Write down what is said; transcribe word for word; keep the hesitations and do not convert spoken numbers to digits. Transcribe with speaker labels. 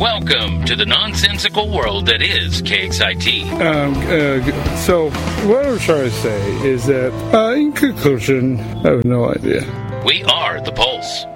Speaker 1: Welcome to the nonsensical world that is K X I T.
Speaker 2: Um, uh, so, what I'm trying to say is that, uh, in conclusion, I have no idea.
Speaker 1: We are the Pulse.